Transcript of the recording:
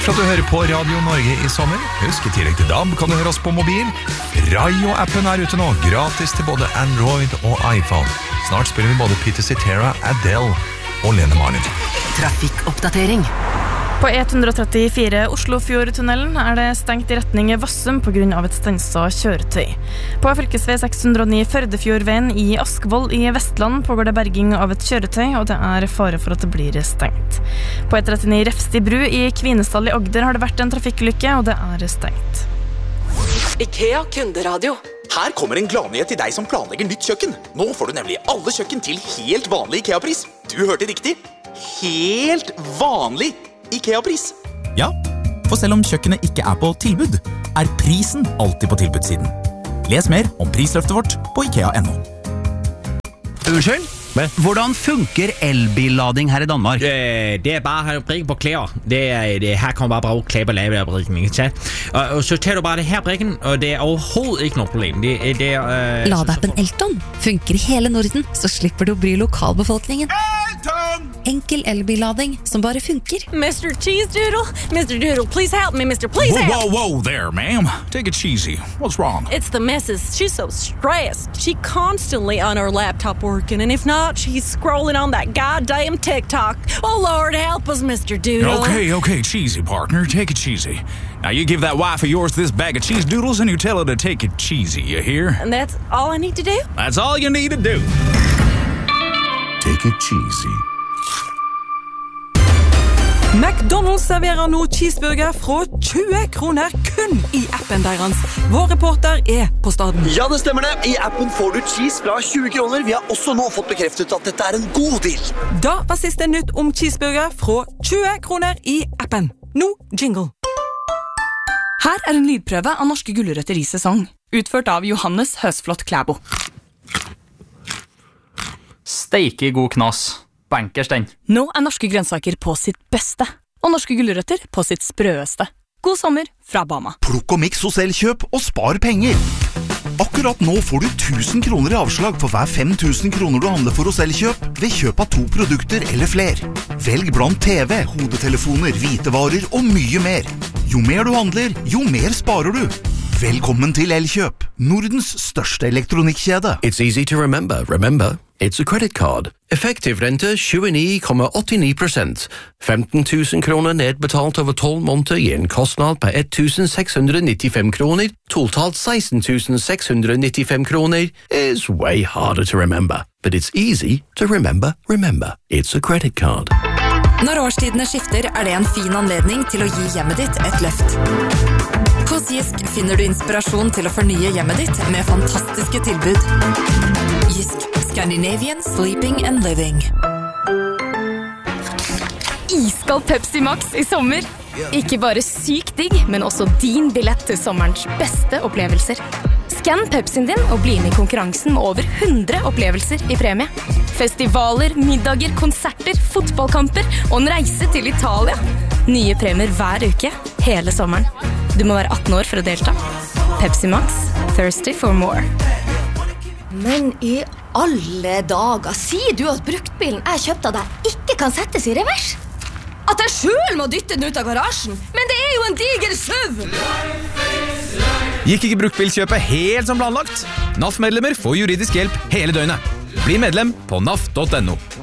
For at du hører på Radio Norge i sommer. Husk, i tillegg til DAB kan du høre oss på mobil. Rayo-appen ute nå, gratis til både Android og iPhone. Snart spiller vi både Peter Cetera, Adele og Lene Marlin. Trafikkoppdatering. På E134 Oslofjordtunnelen det stengt i retning Vassum på grunn av et stenset kjøretøy. På fylkesvei 609 Førdefjordveien i Askvoll i Vestland pågår det berging av et kjøretøy, og det fare for at det blir stengt. På E39 Refsti bru i Kvinesdal i Agder har det vært en trafikkulykke, og det stengt. IKEA kunderadio. Her kommer en gladnyhet til deg som planlegger nytt kjøkken. Nå får du nemlig alle kjøkken til helt vanlig IKEA-pris. Du hørte riktig. Helt vanlig IKEA-pris. Ja, for selv om kjøkkenet ikke på tilbud, prisen alltid på tilbudssiden. Les mer om prisløftet vårt på IKEA.no. Unnskyld? Hvordan funker elbillading her i Danmark? Det bare å brikke på klær. Her kan man bare bruke klær på lavebrikken. Og så tar du bare det her brikken, og det overhovedet ikke noe problem. Ladeappen Elton funker i hele Norden, så slipper du å bry lokalbefolkningen. Enkel elbillading som bare funker. Mr. Cheese Doodle, Mr. Doodle, please help me, Mr. Please help. Whoa there, ma'am. Take it cheesy. What's wrong? It's the missus. She's so stressed. She constantly on her laptop working, and if not, she's scrolling on that goddamn TikTok. Oh, Lord, help us, Mr. Doodle. Okay, cheesy, partner. Take it cheesy. Now, you give that wife of yours this bag of cheese doodles, and you tell her to take it cheesy, you hear? And that's all I need to do? That's all you need to do. Take it cheesy. McDonald's serverer nå cheeseburger fra 20 kroner kun i appen deres. Vår reporter på staden. Ja, det stemmer det. I appen får du cheese fra 20 kroner. Vi har også nå fått bekreftet at dette en god deal. Da var siste nytt om cheeseburger fra 20 kroner i appen. Nå jingle. Her en lydprøve av norske gulrøtter i sesong, utført av Johannes Høsflot Klæbo. Steike god knas. Bankers den. Nå norske grønnsaker på sitt beste, og norske gulrøtter på sitt sprøeste. God sommer fra Bama. Plukk og miks hos Elkjøp og spar penger. Akkurat nå får du 1000 kroner i avslag for hver 5000 kroner du handler for hos Elkjøp ved kjøp av 2 produkter eller fler. Velg blant TV, hodetelefoner, hvitevarer og mye mer. Jo mer du handler, jo mer sparer du. Velkommen til Elkjøp, Nordens største elektronikkjede. It's easy to remember. It's a credit card. Effektiv rente 29,89%. 15 000 kroner nedbetalt over 12 måneder gir en kostnad på 1,695 kroner. Totalt 16,695 kroner is way harder to remember. But it's easy to remember. It's a credit card. Når årstidene skifter det en fin anledning til å gi hjemmet ditt et løft. Hos Jysk finner du inspirasjon til å fornye hjemmet ditt med fantastiske tilbud. Jysk, Scandinavian Sleeping and Living. Iskald Pepsi Max i sommer. Ikke bare sykt digg, men også din billett til sommerens beste opplevelser. Skann Pepsien din og bli med i konkurransen med over 100 opplevelser i premie. Festivaler, middager, konserter, fotballkamper og en reise til Italia. Nye premier hver uke, hele sommeren. Du må være 18 år for å delta. Pepsi Max, thirsty for more. Men i alle dager, sier du at bruktbilen jeg kjøpte av deg ikke kan settes i revers? At jeg selv må dytte den ut av garasjen? Men det jo en diger SUV! Gikk ikke bruktbilkjøpet helt som planlagt? NAF-medlemmer får juridisk hjelp hele døgnet. Bli medlem på naf.no.